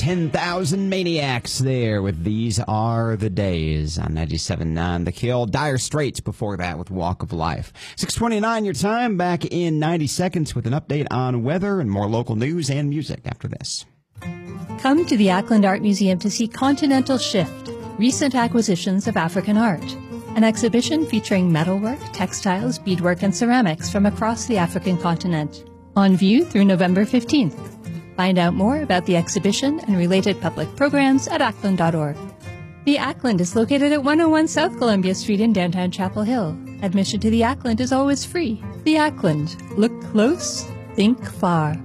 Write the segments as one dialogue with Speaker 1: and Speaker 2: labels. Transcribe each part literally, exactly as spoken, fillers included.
Speaker 1: ten thousand Maniacs there with These Are the Days on ninety-seven point nine The Kill. Dire Straits before that with Walk of Life. six twenty-nine your time, back in ninety seconds with an update on weather and more local news and music after this.
Speaker 2: Come to the Ackland Art Museum to see Continental Shift, Recent Acquisitions of African Art, an exhibition featuring metalwork, textiles, beadwork, and ceramics from across the African continent. On view through November fifteenth. Find out more about the exhibition and related public programs at ackland dot org. The Ackland is located at one oh one South Columbia Street in downtown Chapel Hill. Admission to the Ackland is always free. The Ackland. Look close, think far.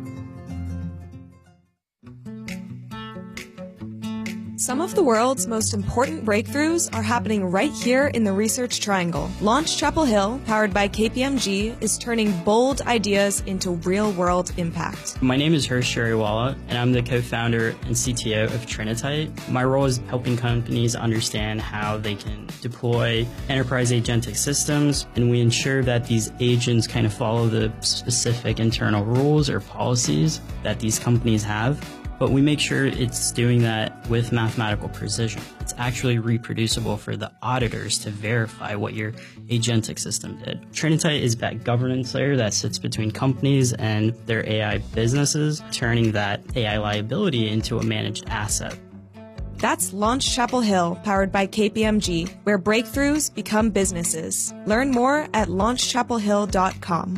Speaker 3: Some of the world's most important breakthroughs are happening right here in the Research Triangle. Launch Chapel Hill, powered by K P M G, is turning bold ideas into real-world impact.
Speaker 4: My name is Hirsch Jariwala, and I'm the co-founder and C T O of Trinitite. My role is helping companies understand how they can deploy enterprise agentic systems, and we ensure that these agents kind of follow the specific internal rules or policies that these companies have. But we make sure it's doing that with mathematical precision. It's actually reproducible for the auditors to verify what your agentic system did. Trinitite is that governance layer that sits between companies and their A I businesses, turning that A I liability into a managed asset.
Speaker 3: That's Launch Chapel Hill, powered by K P M G, where breakthroughs become businesses. Learn more at launch chapel hill dot com.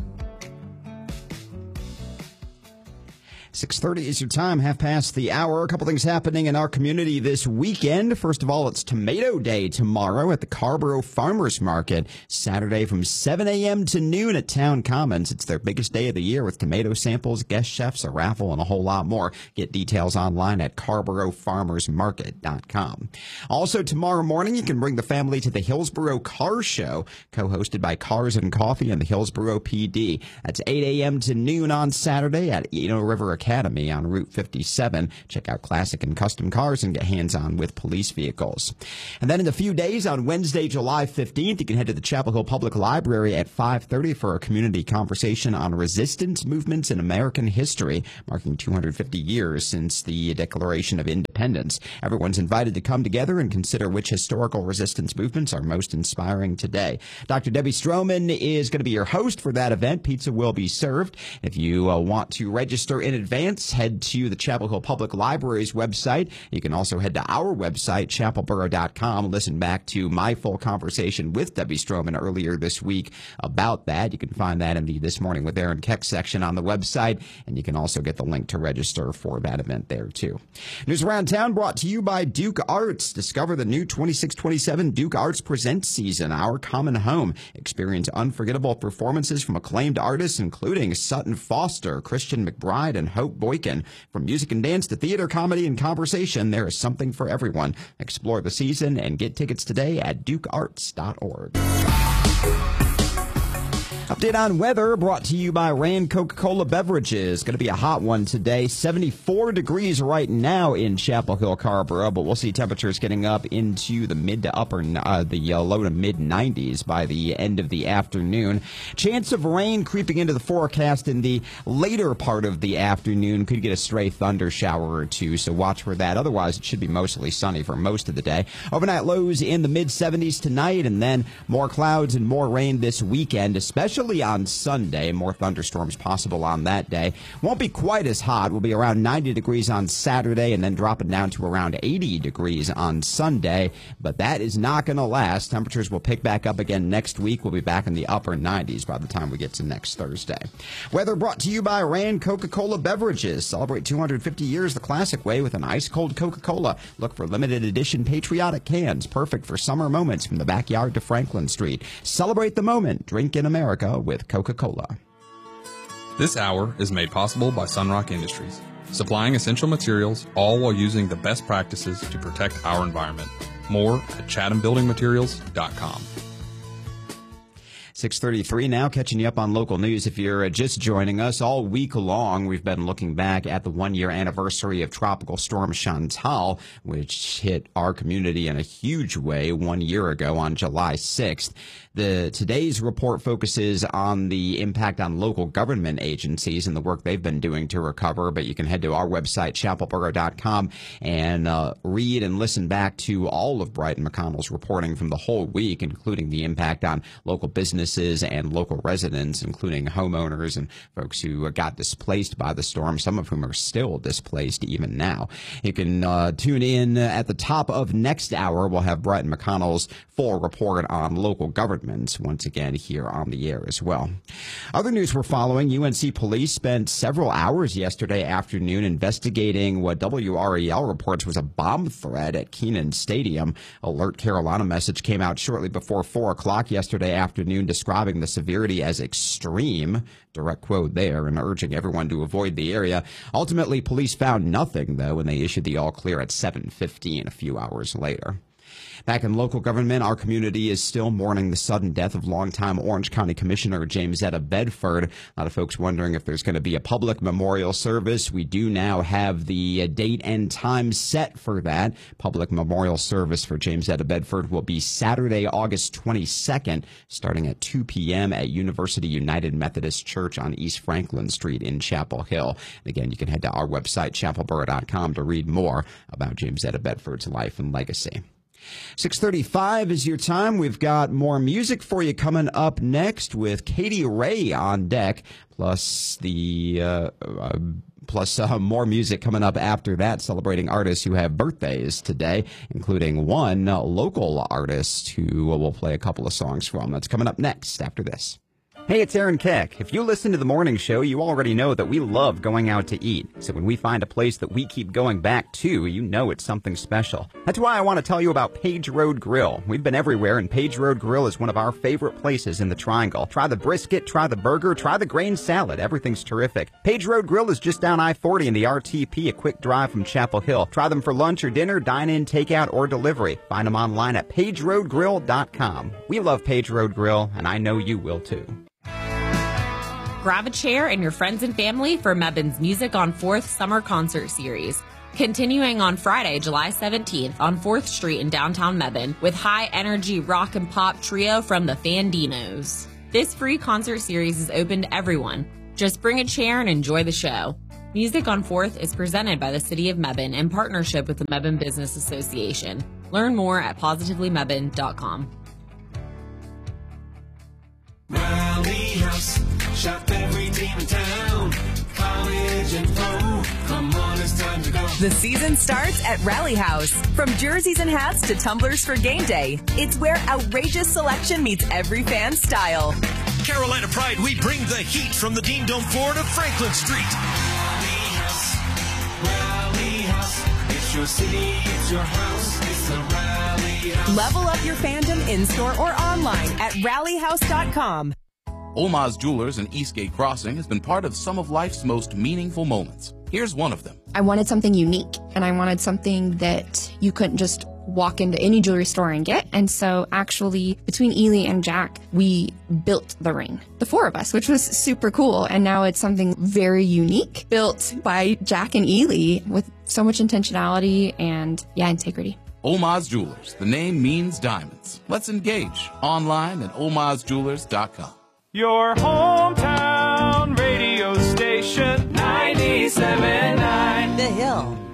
Speaker 1: six thirty is your time, half past the hour. A couple things happening in our community this weekend. First of all, it's Tomato Day tomorrow at the Carrboro Farmers Market. Saturday from seven a.m. to noon at Town Commons. It's their biggest day of the year with tomato samples, guest chefs, a raffle, and a whole lot more. Get details online at carrboro farmers market dot com. Also, tomorrow morning, you can bring the family to the Hillsboro Car Show, co-hosted by Cars and Coffee and the Hillsboro P D. That's eight a.m. to noon on Saturday at Eno River Academy on Route fifty-seven. Check out classic and custom cars and get hands-on with police vehicles. And then in a few days, on Wednesday, July fifteenth, you can head to the Chapel Hill Public Library at five thirty for a community conversation on resistance movements in American history, marking two hundred fifty years since the Declaration of Independence. Everyone's invited to come together and consider which historical resistance movements are most inspiring today. Doctor Debbie Stroman is going to be your host for that event. Pizza will be served. If you uh, want to register in advance, head to the Chapel Hill Public Library's website. You can also head to our website, chapel boro dot com. Listen back to my full conversation with Debbie Stroman earlier this week about that. You can find that in the This Morning with Aaron Keck section on the website, and you can also get the link to register for that event there, too. News around town brought to you by Duke Arts. Discover the new twenty-six twenty-seven Duke Arts Presents season, Our Common Home. Experience unforgettable performances from acclaimed artists, including Sutton Foster, Christian McBride, and Hope Boykin. From music and dance to theater, comedy, and conversation, there is something for everyone. Explore the season and get tickets today at duke arts dot org. Update on weather brought to you by Rand Coca-Cola Beverages. Going to be a hot one today. seventy-four degrees right now in Chapel Hill, Carrboro, but we'll see temperatures getting up into the mid to upper, uh, the uh, low to mid nineties by the end of the afternoon. Chance of rain creeping into the forecast in the later part of the afternoon. Could get a stray thunder shower or two, so watch for that. Otherwise, it should be mostly sunny for most of the day. Overnight lows in the mid seventies tonight, and then more clouds and more rain this weekend, especially on Sunday. More thunderstorms possible on that day. Won't be quite as hot. We'll be around ninety degrees on Saturday and then dropping down to around eighty degrees on Sunday. But that is not going to last. Temperatures will pick back up again next week. We'll be back in the upper nineties by the time we get to next Thursday. Weather brought to you by Rand Coca-Cola Beverages. Celebrate two hundred fifty years the classic way with an ice-cold Coca-Cola. Look for limited edition patriotic cans, perfect for summer moments from the backyard to Franklin Street. Celebrate the moment. Drink in America with Coca-Cola.
Speaker 5: This hour is made possible by Sunrock Industries, supplying essential materials, all while using the best practices to protect our environment. More at chatham building materials dot com.
Speaker 1: six thirty-three now, catching you up on local news. If you're just joining us, all week long, we've been looking back at the one-year anniversary of Tropical Storm Chantal, which hit our community in a huge way one year ago on July sixth. The today's report focuses on the impact on local government agencies and the work they've been doing to recover, but you can head to our website, chapel borough dot com, and uh, read and listen back to all of Brighton McConnell's reporting from the whole week, including the impact on local businesses and local residents, including homeowners and folks who got displaced by the storm, some of whom are still displaced even now. You can uh, tune in at the top of next hour. We'll have Brighton McConnell's full report on local government once again here on the air as well. Other news we're following, U N C police spent several hours yesterday afternoon investigating what W R E L reports was a bomb threat at Kenan Stadium. Alert Carolina message came out shortly before four o'clock yesterday afternoon describing the severity as extreme. Direct quote there, and urging everyone to avoid the area. Ultimately, police found nothing, though, and they issued the all clear at seven fifteen a few hours later. Back in local government, our community is still mourning the sudden death of longtime Orange County Commissioner Jamesetta Bedford. A lot of folks wondering if there's going to be a public memorial service. We do now have the date and time set for that. Public memorial service for Jamesetta Bedford will be Saturday, August twenty-second, starting at two p.m. at University United Methodist Church on East Franklin Street in Chapel Hill. And again, you can head to our website, chapel borough dot com, to read more about Jamesetta Bedford's life and legacy. six thirty-five is your time. We've got more music for you coming up next with Katie Ray on deck, plus the uh, uh, plus uh, more music coming up after that, celebrating artists who have birthdays today, including one uh, local artist who we'll play a couple of songs from. That's coming up next after this. Hey, it's Aaron Keck. If you listen to the morning show, you already know that we love going out to eat. So when we find a place that we keep going back to, you know it's something special. That's why I want to tell you about Page Road Grill. We've been everywhere, and Page Road Grill is one of our favorite places in the Triangle. Try the brisket, try the burger, try the grain salad. Everything's terrific. Page Road Grill is just down I forty in the R T P, a quick drive from Chapel Hill. Try them for lunch or dinner, dine-in, takeout, or delivery. Find them online at page road grill dot com. We love Page Road Grill, and I know you will too.
Speaker 6: Grab a chair and your friends and family for Mebban's Music on fourth Summer Concert Series. Continuing on Friday, July seventeenth on fourth Street in downtown Mebban with high-energy rock and pop trio from the Fandinos. This free concert series is open to everyone. Just bring a chair and enjoy the show. Music on fourth is presented by the City of Mebban in partnership with the Mebban Business Association. Learn more at positively mebban dot com.
Speaker 7: Rally House, shop every team in town. College and pro, come on, it's time to go.
Speaker 8: The season starts at Rally House. From jerseys and hats to tumblers for game day, it's where outrageous selection meets every fan's style.
Speaker 9: Carolina Pride, we bring the heat from the Dean Dome floor to Franklin Street.
Speaker 7: Rally House, Rally House, it's your city, it's your house, it's the Rally House.
Speaker 8: Level up your fandom in-store or online at rally house dot com.
Speaker 10: Olmaz Jewelers in Eastgate Crossing has been part of some of life's most meaningful moments. Here's one of them.
Speaker 11: I wanted something unique, and I wanted something that you couldn't just walk into any jewelry store and get. And so actually, between Ely and Jack, we built the ring, the four of us, which was super cool. And now it's something very unique, built by Jack and Ely with so much intentionality and, yeah, integrity.
Speaker 10: Olmaz Jewelers. The name means diamonds. Let's engage online at olmaz jewelers dot com.
Speaker 12: Your hometown radio station, ninety-seven point nine
Speaker 8: The Hill.